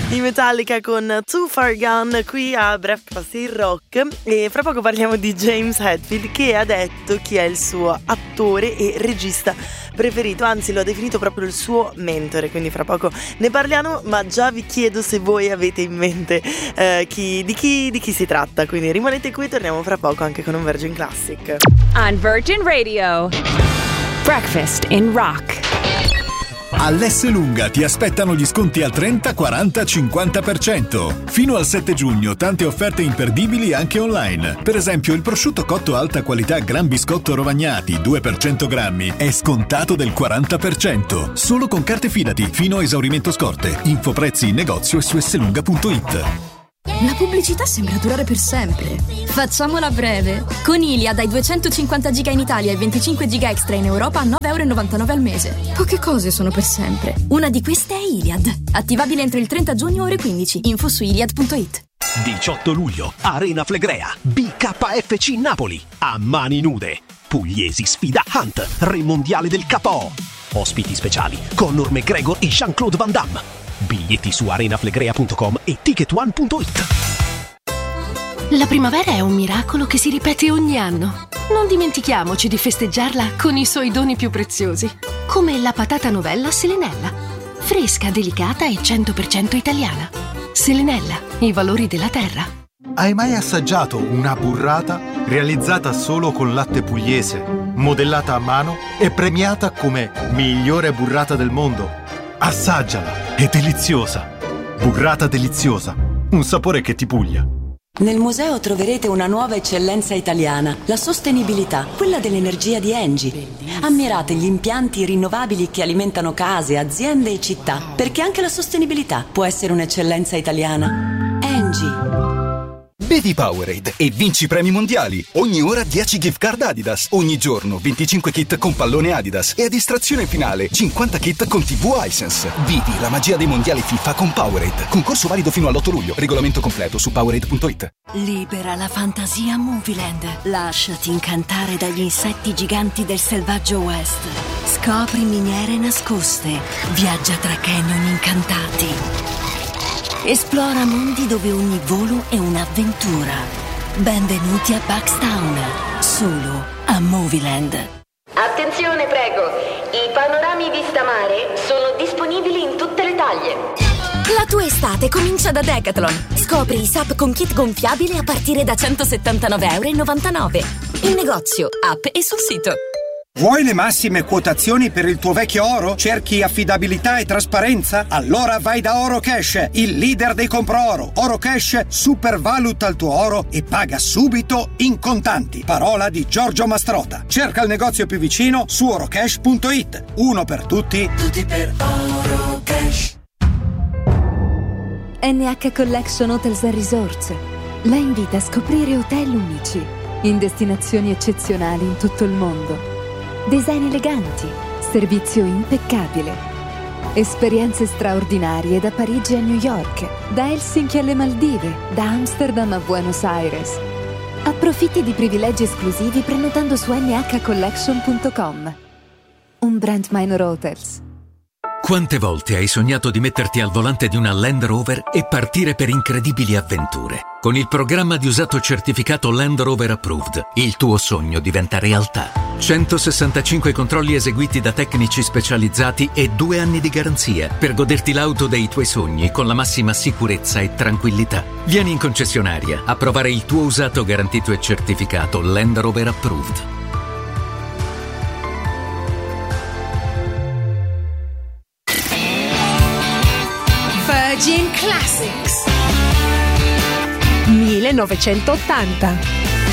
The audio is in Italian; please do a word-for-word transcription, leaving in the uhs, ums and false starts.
I Metallica con Too Far Gone qui a Breakfast in Rock. E fra poco parliamo di James Hetfield, che ha detto chi è il suo attore e regista preferito, anzi lo ha definito proprio il suo mentore, quindi fra poco ne parliamo, ma già vi chiedo se voi avete in mente eh, chi, di, chi, di chi si tratta, quindi rimanete qui, torniamo fra poco anche con un Virgin Classic. On Virgin Radio, Breakfast in Rock. All'Esselunga ti aspettano gli sconti al trenta, quaranta, cinquanta per cento. Fino al sette giugno tante offerte imperdibili anche online. Per esempio il prosciutto cotto alta qualità Gran Biscotto Rovagnati due per cento grammi è scontato del quaranta per cento. Solo con carte Fidati fino a esaurimento scorte. Info prezzi in negozio e su esselunga punto it. La pubblicità sembra durare per sempre. Facciamola breve. Con Iliad hai duecentocinquanta giga in Italia e venticinque giga extra in Europa a nove virgola novantanove euro al mese. Poche cose sono per sempre. Una di queste è Iliad. Attivabile entro il trenta giugno ore quindici. Info su iliad punto it. diciotto luglio, Arena Flegrea, B K F C Napoli, a mani nude. Pugliesi sfida Hunt, re mondiale del K O. Ospiti speciali, Conor McGregor e Jean-Claude Van Damme. Biglietti su arena flegrea punto com e ticket one punto it. La primavera è un miracolo che si ripete ogni anno. Non dimentichiamoci di festeggiarla con i suoi doni più preziosi, come la patata novella Selenella. Fresca, delicata e cento per cento italiana. Selenella, i valori della terra. Hai mai assaggiato una burrata realizzata solo con latte pugliese, modellata a mano e premiata come migliore burrata del mondo? Assaggiala, è deliziosa. Burrata deliziosa, un sapore che ti puglia. Nel museo troverete una nuova eccellenza italiana, la sostenibilità, quella dell'energia di Engie. Ammirate gli impianti rinnovabili che alimentano case, aziende e città, perché anche la sostenibilità può essere un'eccellenza italiana. Engie. Bevi Powerade e vinci premi mondiali. Ogni ora dieci gift card Adidas. Ogni giorno venticinque kit con pallone Adidas. E a distrazione finale cinquanta kit con tivù Hisense. Vivi la magia dei mondiali FIFA con Powerade. Concorso valido fino all'otto luglio. Regolamento completo su powerade punto it. Libera la fantasia Movieland. Lasciati incantare dagli insetti giganti del selvaggio West. Scopri miniere nascoste. Viaggia tra canyon incantati. Esplora mondi dove ogni volo è un'avventura. Benvenuti a Buckstown, solo a Movieland. Attenzione, prego. I panorami vista mare sono disponibili in tutte le taglie. La tua estate comincia da Decathlon. Scopri i S U P con kit gonfiabile a partire da centosettantanove virgola novantanove euro. In negozio, app e sul sito. Vuoi le massime quotazioni per il tuo vecchio oro? Cerchi affidabilità e trasparenza? Allora vai da Oro Cash, il leader dei compro oro. Oro Cash supervaluta il tuo oro e paga subito in contanti. Parola di Giorgio Mastrota. Cerca il negozio più vicino su orocash punto it. Uno per tutti, tutti per Oro Cash. N H Collection Hotels and Resorts la invita a scoprire hotel unici in destinazioni eccezionali in tutto il mondo. Design eleganti, servizio impeccabile, esperienze straordinarie da Parigi a New York, da Helsinki alle Maldive, da Amsterdam a Buenos Aires. Approfitti di privilegi esclusivi prenotando su n h collection punto com. Un brand Minor Hotels. Quante volte hai sognato di metterti al volante di una Land Rover e partire per incredibili avventure? Con il programma di usato certificato Land Rover Approved, il tuo sogno diventa realtà. centosessantacinque controlli eseguiti da tecnici specializzati e due anni di garanzia per goderti l'auto dei tuoi sogni con la massima sicurezza e tranquillità. Vieni in concessionaria a provare il tuo usato garantito e certificato Land Rover Approved. Virgin Classics millenovecentottanta.